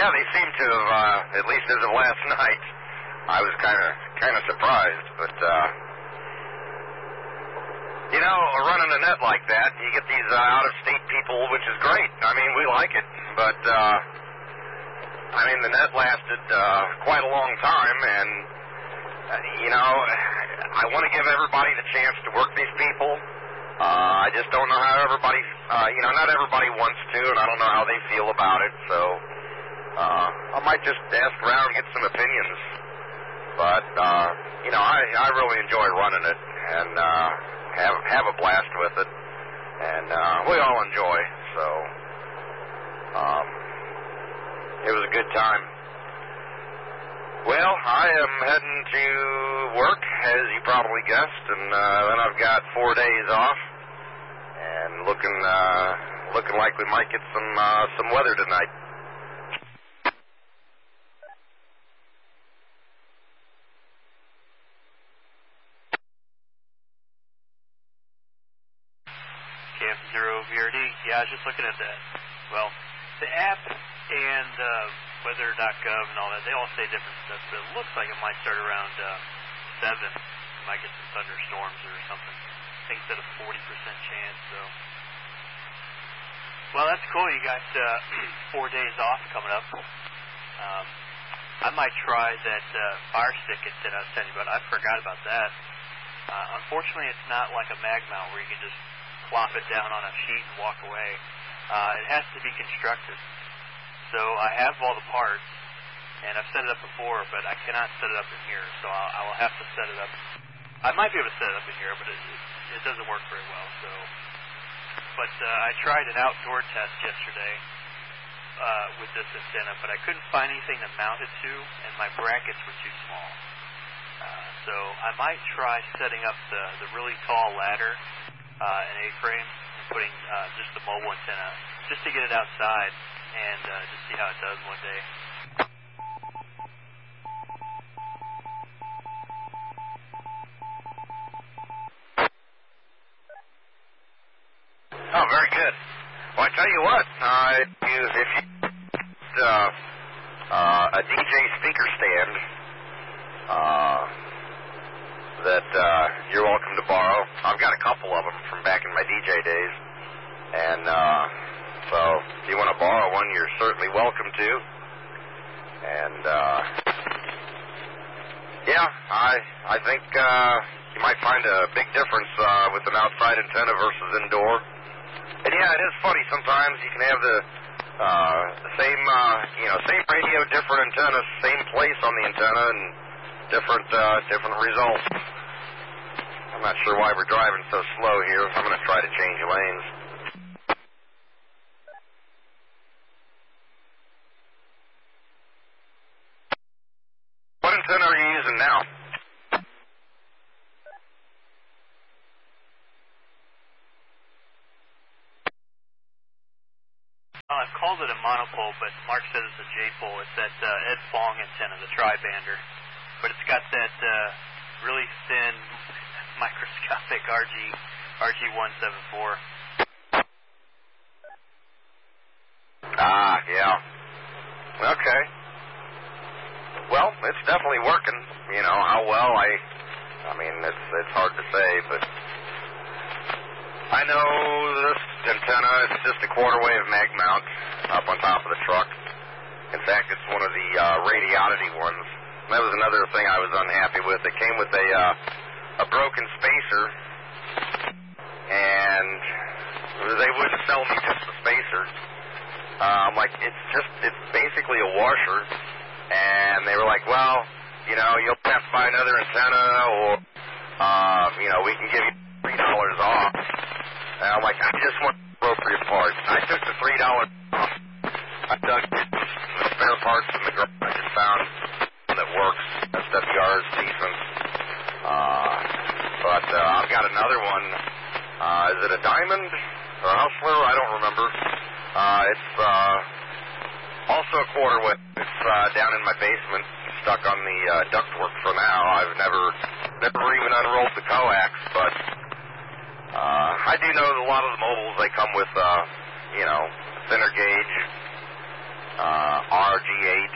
Yeah, they seem to have, at least as of last night. I was kind of surprised, but, you know, running a net like that, you get these out-of-state people, which is great. I mean, we like it, but, I mean, the net lasted quite a long time, and, you know, I want to give everybody the chance to work these people. I just don't know how everybody, you know, not everybody wants to, and I don't know how they feel about it, so I might just ask around and get some opinions. But, you know, I really enjoy running it and have a blast with it, and we all enjoy, so it was a good time. Well, I am heading to work, as you probably guessed, and then I've got 4 days off, and looking like we might get some weather tonight. Camp Zero VRD. Yeah, I was just looking at that. Well, the app and weather.gov and all that, they all say different stuff, but it looks like it might start around 7. We might get some thunderstorms or something. I think it's at a 40% chance, so. Well, that's cool. You got 4 days off coming up. I might try that fire stick that I was telling you about. I forgot about that. Unfortunately, it's not like a mag mount where you can just plop it down on a sheet and walk away. It has to be constructed. So I have all the parts, and I've set it up before, but I cannot set it up in here, so I will have to set it up. I might be able to set it up in here, but it doesn't work very well. So, but I tried an outdoor test yesterday with this antenna, but I couldn't find anything to mount it to, and my brackets were too small. So I might try setting up the really tall ladder, an A-frame, and putting just the mobile antenna, just to get it outside and just see how it does one day. Oh, very good. Well, I tell you what, if you a DJ speaker stand that you're welcome to borrow. I've got a couple of them from back in my DJ days, and so if you want to borrow one, you're certainly welcome to. And yeah, I think you might find a big difference with an outside antenna versus indoor. And yeah, it is funny. Sometimes you can have the same, same radio, different antenna, same place on the antenna, and different results. I'm not sure why we're driving so slow here. I'm going to try to change lanes. What antenna are you using now? Well, I've called it a monopole, but Mark says it's a J-pole. It's that Ed Fong antenna, the tri-bander. But it's got that really thin, microscopic RG174. Ah, yeah. Okay. Well, it's definitely working. You know, how well, I mean, it's hard to say, but I know this antenna, it's just a quarter wave mag mount up on top of the truck. In fact, it's one of the Radiodity ones. That was another thing I was unhappy with. It came with a broken spacer, and they wouldn't sell me just the spacer. Like, it's basically a washer, and they were like, well, you know, you'll have to buy another antenna, or, you know, we can give you $3 off. And I'm like, I just want appropriate parts. I took the $3 off. I dug the spare parts in the garage. I just found one that works. SWR is decent. But I've got another one. Is it a Diamond or a Hustler? I don't remember. It's also a quarter width. It's down in my basement, stuck on the ductwork for now. I've never even unrolled the coax, but I do know that a lot of the mobiles, they come with, you know, thinner gauge RG RG8,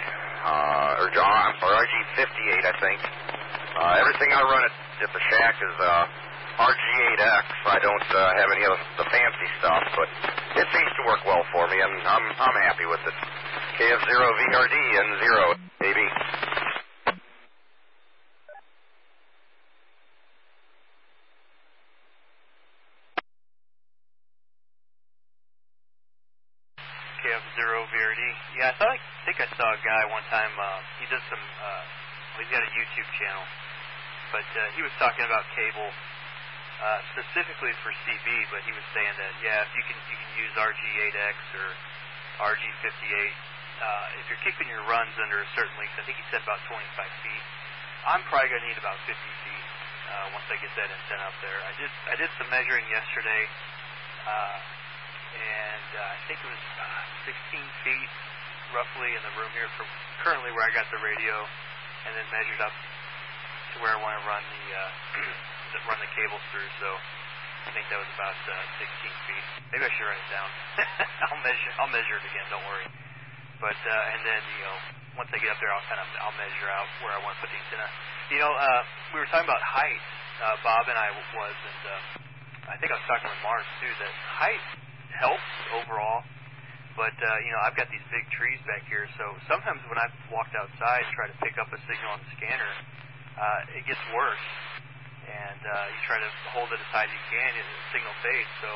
RG58, I think. Everything I run at the shack is RG8X. I don't have any of the fancy stuff, but it seems to work well for me, and I'm happy with it. KF0VRD and 0, baby. KF0VRD. Yeah, I think I saw a guy one time. He does some. He's got a YouTube channel, but he was talking about cable specifically for CB. But he was saying that if you can use RG8X or RG58 if you're keeping your runs under a certain length. I think he said about 25 feet. I'm probably gonna need about 50 feet once I get that antenna up there. I did some measuring yesterday. And I think it was 16 feet roughly in the room here from currently where I got the radio, and then measured up to where I want to run the cables through. So I think that was about 16 feet. Maybe I should write it down. I'll measure it again. Don't worry. But and then once I get up there, I'll measure out where I want to put the antenna. We were talking about height. Bob and I was, and I think I was talking with Mars too. That height helps overall, but I've got these big trees back here, so sometimes when I've walked outside and try to pick up a signal on the scanner, it gets worse, and you try to hold it as high as you can, and the signal fades. So,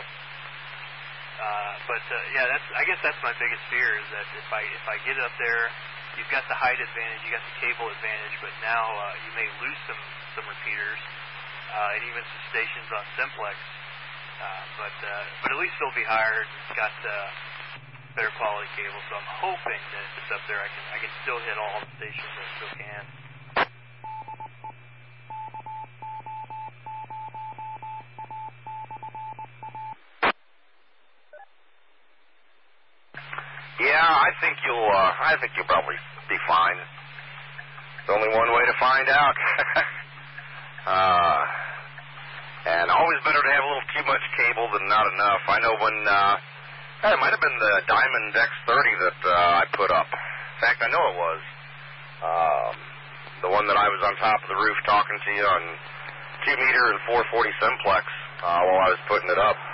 I guess that's my biggest fear is that if I get up there, you've got the height advantage, you got the cable advantage, but now you may lose some repeaters and even some stations on Simplex. But at least it'll be higher. It's got better quality cable, so I'm hoping that if it's up there, I can still hit all the stations. I still can. Yeah, I think you'll probably be fine. There's only one way to find out. And always better to have a little too much cable than not enough. I know when, it might have been the Diamond X30 that I put up. In fact, I know it was. The one that I was on top of the roof talking to you on 2 meter and 440 simplex while I was putting it up.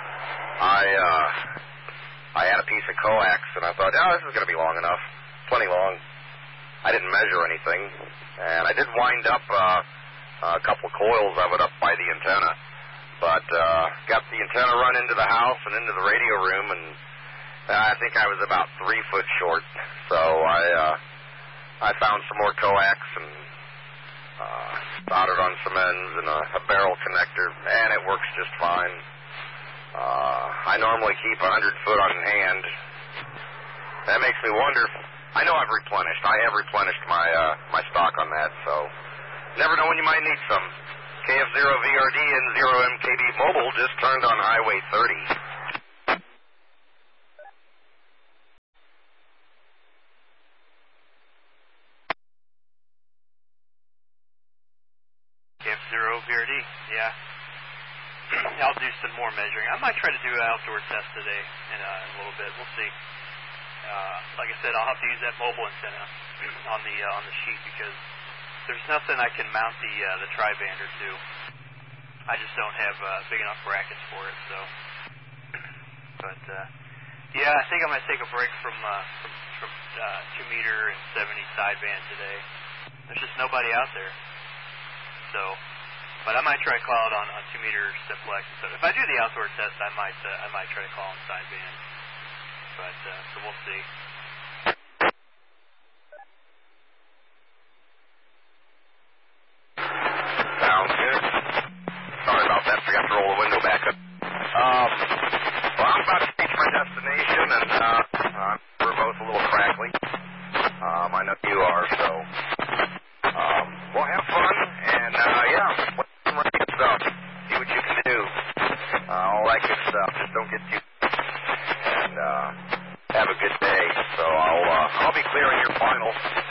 I had a piece of coax, and I thought, this is going to be long enough. Plenty long. I didn't measure anything. And I did wind up a couple coils of it up by the antenna. But got the antenna run into the house and into the radio room, and I think I was about 3 foot short. So I found some more coax and soldered on some ends and a barrel connector, and it works just fine. I normally keep 100 foot on hand. That makes me wonder. I know I've replenished. I have replenished my stock on that, so never know when you might need some. KF0VRD and 0MKB Mobile just turned on Highway 30. KF0VRD, yeah. I'll do some more measuring. I might try to do an outdoor test today in a little bit. We'll see. Like I said, I'll have to use that mobile antenna on the sheet because there's nothing I can mount the tri-bander to. I just don't have big enough brackets for it. So, but I think I'm gonna take a break from 2 meter and 70 sideband today. There's just nobody out there. So, but I might try to call it on 2 meter simplex. So if I do the outdoor test, I might try to call on sideband. But so we'll see. Sounds good. Sorry about that. Forgot to roll the window back up. Well, I'm about to reach my destination, and we're both a little crackly. I know you are, so we'll have fun, and play some radio stuff. See what you can do. All that good stuff. Just don't get too. And have a good day. So I'll be clearing your final.